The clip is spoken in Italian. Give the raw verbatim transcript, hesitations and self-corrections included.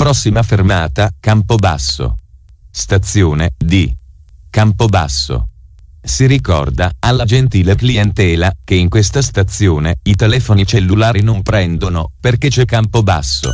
Prossima fermata, Campobasso. Stazione D. Campobasso. Si ricorda alla gentile clientela che in questa stazione i telefoni cellulari non prendono perché c'è Campobasso.